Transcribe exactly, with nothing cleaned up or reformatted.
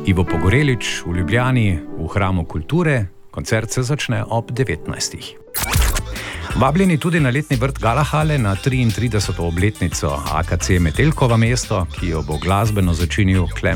Ivo Pogorelič v Ljubljani v Hramu kulture. Koncert se začne ob devetnajstih. Vabljeni tudi na letni vrt Galahale na triintrideseto obletnico A K C Metelkova mesto, ki jo bo glasbeno začinil Klemen